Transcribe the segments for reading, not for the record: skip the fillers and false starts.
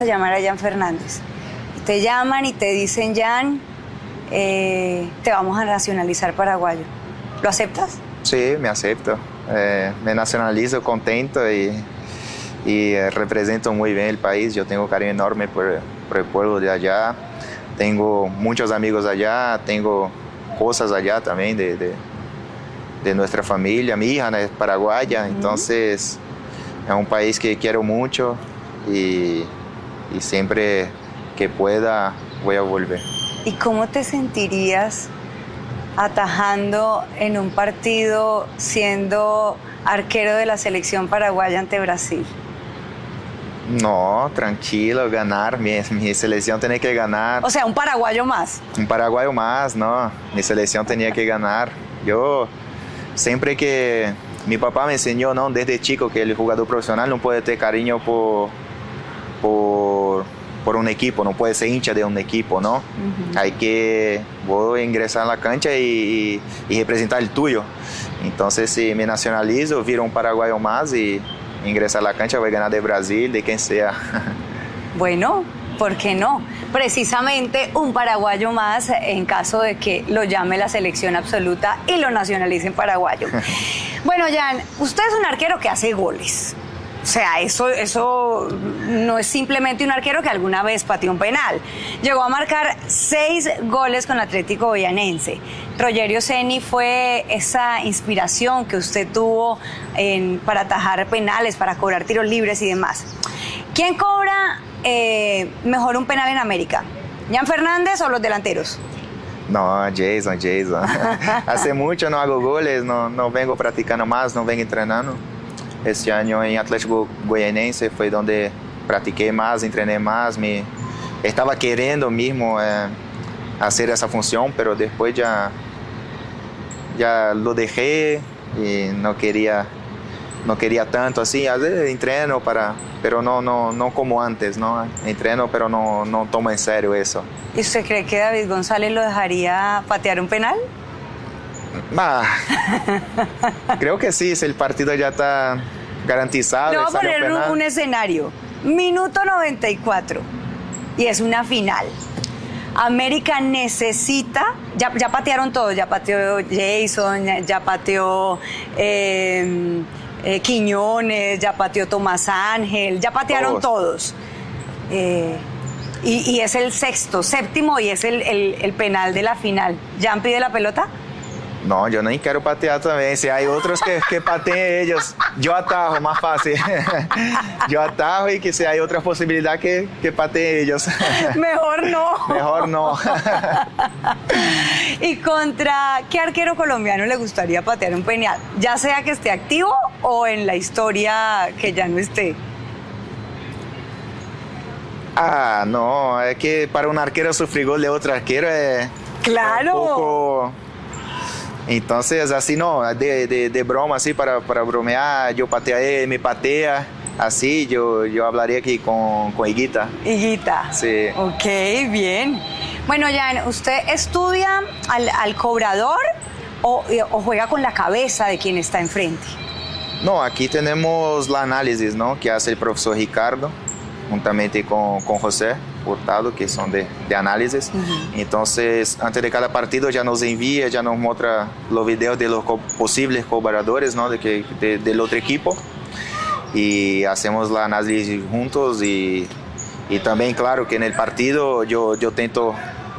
llamar a Jan Fernández. Te llaman y te dicen, Jan, te vamos a nacionalizar paraguayo. ¿Lo aceptas? Sí, me acepto. Me nacionalizo contento y represento muy bien el país. Yo tengo cariño enorme por el pueblo de allá. Tengo muchos amigos allá, tengo cosas allá también de nuestra familia. Mi hija es paraguaya, entonces es un país que quiero mucho y siempre que pueda voy a volver. ¿Y cómo te sentirías atajando en un partido siendo arquero de la selección paraguaya ante Brasil? No, tranquilo, ganar. Mi selección tenía que ganar. O sea, un paraguayo más. Un paraguayo más, no. Mi selección tenía que ganar. Yo siempre que mi papá me enseñó, ¿no? Desde chico, que el jugador profesional no puede tener cariño por un equipo, no puede ser hincha de un equipo, ¿no? Hay que voy a ingresar a la cancha y representar el tuyo. Entonces, si me nacionalizo, viro un paraguayo más y ingresar a la cancha, voy a ganar de Brasil, de quien sea. Bueno, ¿por qué no? Precisamente un paraguayo más en caso de que lo llame la selección absoluta y lo nacionalicen paraguayo. Bueno, Jan, usted es un arquero que hace goles. O sea, eso no es simplemente un arquero que alguna vez pateó un penal. Llegó a marcar 6 goles con Atlético Goianense. Rogerio Ceni fue esa inspiración que usted tuvo para atajar penales, para cobrar tiros libres y demás. ¿Quién cobra mejor un penal en América? ¿Jan Fernández o los delanteros? No, Jason. Hace mucho no hago goles, no vengo practicando más, no vengo entrenando. Este año en Atlético Goianense fue donde practiqué más, entrené más. Estaba queriendo mismo hacer esa función, pero después ya lo dejé y no quería tanto así. A veces entreno pero no como antes, ¿no? Entreno, pero no tomo en serio eso. ¿Y usted cree que David González lo dejaría patear un penal? Creo que sí, si el partido ya está garantizado. Le voy a poner un escenario. Minuto 94 y es una final. América necesita, ya patearon todos, ya pateó Jason, ya pateó Quiñones, ya pateó Tomás Ángel, ya patearon todos. Y es el séptimo y es el penal de la final. ¿Jan pide la pelota? No, yo ni quiero patear también. Si hay otros que pateen ellos, yo atajo, más fácil. Yo atajo y que si hay otra posibilidad que pateen ellos. Mejor no. Mejor no. ¿Y contra qué arquero colombiano le gustaría patear un penal? Ya sea que esté activo o en la historia que ya no esté. No, es que para un arquero sufrir gol de otro arquero es... Claro. Un poco... Entonces, así no, de broma, así para bromear, yo pateé, me patea, así yo hablaría aquí con Higuita. Higuita. Sí. Ok, bien. Bueno, Jan, ¿usted estudia al cobrador o juega con la cabeza de quien está enfrente? No, aquí tenemos la análisis, ¿no? Que hace el profesor Ricardo, juntamente con José Hurtado, que son de análisis. Entonces, antes de cada partido ya nos envía, ya nos muestra los videos de los posibles cobradores, ¿no? Del otro equipo. Y hacemos la análisis juntos y también, claro, que en el partido yo tento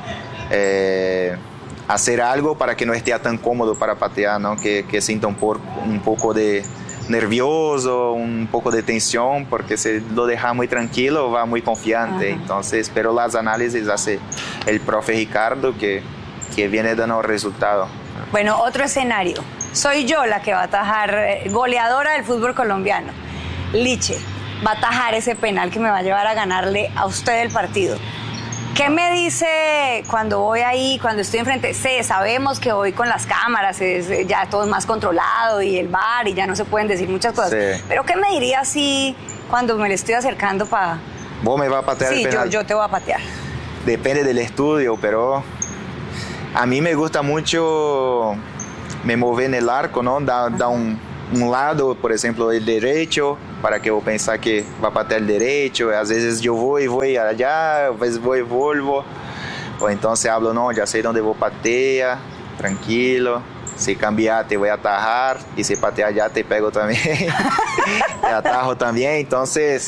hacer algo para que no esté tan cómodo para patear, ¿no? Que sienta un poco de nervioso, un poco de tensión, porque si lo deja muy tranquilo va muy confiante. Entonces, pero las análisis hace el profe Ricardo que viene dando resultados. Bueno, otro escenario. Soy yo la que va a atajar, goleadora del fútbol colombiano. Liche va a atajar ese penal que me va a llevar a ganarle a usted el partido. ¿Qué me dice cuando voy ahí, cuando estoy enfrente? Sabemos que voy con las cámaras, ya todo es más controlado y el VAR y ya no se pueden decir muchas cosas. Sí. Pero ¿qué me diría así cuando me le estoy acercando para...? ¿Vos me vas a patear el penal? Sí, yo te voy a patear. Depende del estudio, pero a mí me gusta mucho me mover en el arco, ¿no? Da um lado, por exemplo, o direito, para que eu pensar que vai patear o direito. Às vezes eu vou e vou allá, às vezes vou e volvo. Ou então se hablo, não, já sei onde vou patear, tranquilo. Se cambiar, te vou atajar. E se patear já, te pego também. Te atajo também. Então,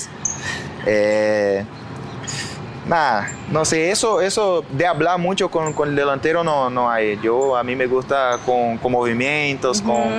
no sé, eso de hablar mucho con el delantero no hay. A mí me gusta con movimientos,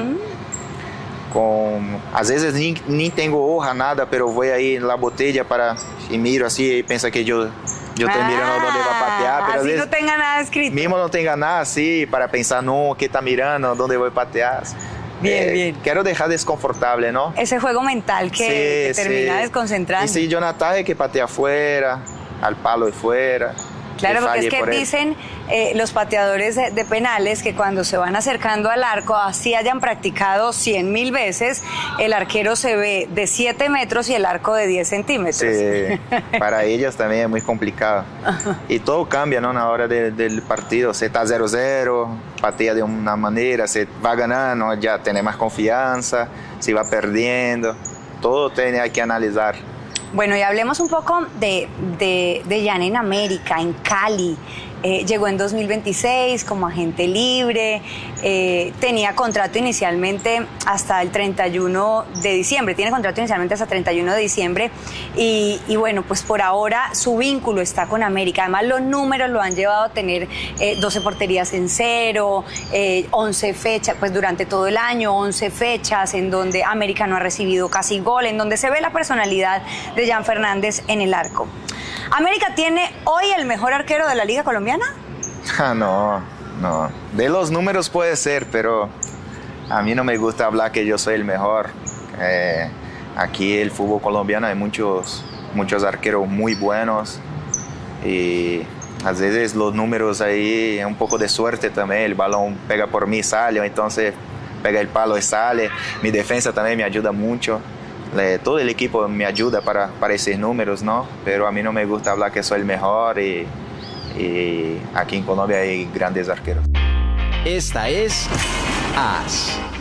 a veces ni tengo hoja, nada, pero voy ahí en la botella y miro así y pienso que yo estoy mirando dónde va a patear. Pero así no tenga nada escrito. Mismo no tenga nada así para pensar, no, ¿qué está mirando? ¿Dónde voy a patear? Bien. Quiero dejar desconfortable, ¿no? Ese juego mental que termina desconcentrando. Y si yo no ataje, que patea afuera, al palo de fuera. Claro, porque es que dicen los pateadores de penales que cuando se van acercando al arco, así hayan practicado 100,000 veces, el arquero se ve de 7 metros y el arco de 10 centímetros. Sí, para ellos también es muy complicado. Y todo cambia, ¿no? A la hora del partido. Se está 0-0, patea de una manera, se va ganando, ya tiene más confianza, se va perdiendo. Todo hay que analizar. Bueno, y hablemos un poco de Jan en América, en Cali. Llegó en 2026 como agente libre, tenía contrato inicialmente hasta el 31 de diciembre, tiene contrato inicialmente hasta 31 de diciembre y bueno, pues por ahora su vínculo está con América. Además los números lo han llevado a tener 12 porterías en cero, 11 fechas, pues durante todo el año, 11 fechas en donde América no ha recibido casi gol, en donde se ve la personalidad de Jan Fernández en el arco. ¿América tiene hoy el mejor arquero de la Liga Colombiana? No. De los números puede ser, pero a mí no me gusta hablar que yo soy el mejor. Aquí el fútbol colombiano hay muchos arqueros muy buenos y a veces los números ahí es un poco de suerte también. El balón pega por mí y sale, o entonces pega el palo y sale. Mi defensa también me ayuda mucho. Todo el equipo me ayuda para esos números, ¿no? Pero a mí no me gusta hablar que soy el mejor y aquí en Colombia hay grandes arqueros. Esta es AS.